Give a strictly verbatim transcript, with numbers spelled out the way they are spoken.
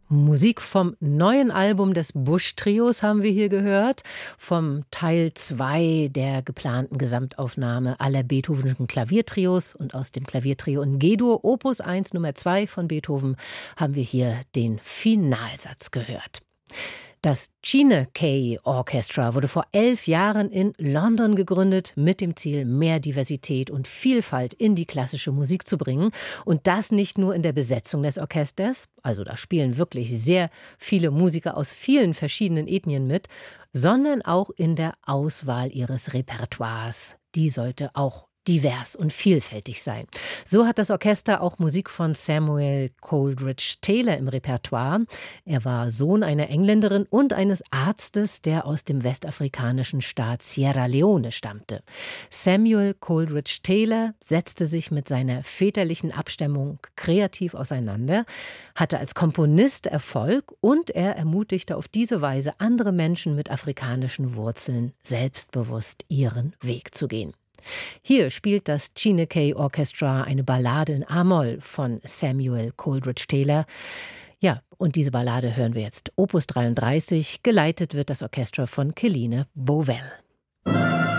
Musik vom neuen Album des Bush-Trios haben wir hier gehört, vom Teil zwei der geplanten Gesamtaufnahme aller Beethovenschen Klaviertrios, und aus dem Klaviertrio in G-Dur, Opus eins Nummer zwei von Beethoven, haben wir hier den Finalsatz gehört. Das Chine Kei Orchestra wurde vor elf Jahren in London gegründet, mit dem Ziel, mehr Diversität und Vielfalt in die klassische Musik zu bringen. Und das nicht nur in der Besetzung des Orchesters, also da spielen wirklich sehr viele Musiker aus vielen verschiedenen Ethnien mit, sondern auch in der Auswahl ihres Repertoires. Die sollte auch divers und vielfältig sein. So hat das Orchester auch Musik von Samuel Coleridge Taylor im Repertoire. Er war Sohn einer Engländerin und eines Arztes, der aus dem westafrikanischen Staat Sierra Leone stammte. Samuel Coleridge Taylor setzte sich mit seiner väterlichen Abstammung kreativ auseinander, hatte als Komponist Erfolg und er ermutigte auf diese Weise andere Menschen mit afrikanischen Wurzeln, selbstbewusst ihren Weg zu gehen. Hier spielt das Chine Kei Orchestra eine Ballade in A-Moll von Samuel Coleridge Taylor. Ja, und diese Ballade hören wir jetzt. Opus dreiunddreißig, geleitet wird das Orchester von Keline Bovell.